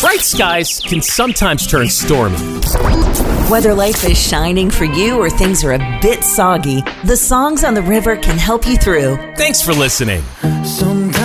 Bright skies can sometimes turn stormy. Whether life is shining for you or things are a bit soggy, the Songs on the River can help you through. Thanks for listening.